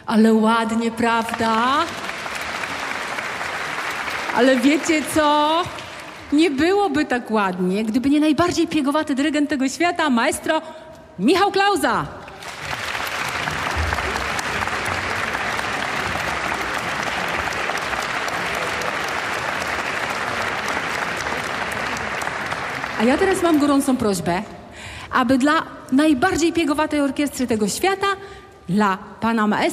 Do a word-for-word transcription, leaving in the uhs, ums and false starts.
Ale ładnie, prawda? Ale wiecie co? Nie byłoby tak ładnie, gdyby nie najbardziej piegowaty dyrygent tego świata, maestro Michał Klauza. A ja teraz mam gorącą prośbę, aby dla najbardziej piegowatej orkiestry tego świata, dla pana maestra